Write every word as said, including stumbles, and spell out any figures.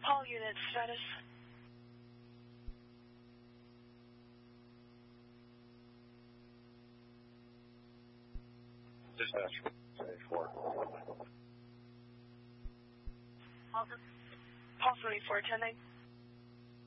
All units, status. Dispatch, seventy-four. Paul seventy-four, ten nine.